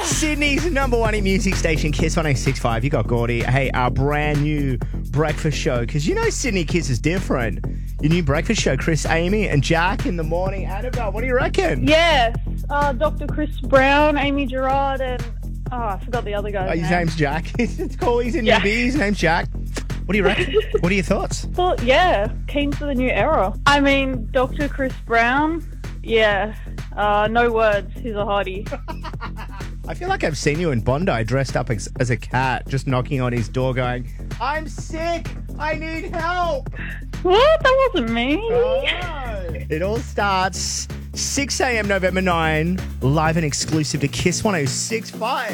Sydney's number one in music station, Kiss 106.5. You got Gordy. Hey, our brand new breakfast show, because you know Sydney Kiss is different. Your new breakfast show, Chris, Amy, and Jack in the morning. Annabelle, what do you reckon? Yes. Dr. Chris Brown, Amy Gerard, and I forgot the other guy's name. His name's Jack. It's cool. He's a Yeah. newbie. His name's Jack. What do you reckon? What are your thoughts? Well, yeah, keen for the new era. I mean, Dr. Chris Brown, yeah, no words. He's a hottie. I feel like I've seen you in Bondi dressed up as a cat, just knocking on his door going, I'm sick. I need help. What? That wasn't me. Oh. It all starts 6 a.m. November 9, live and exclusive to Kiss 106.5.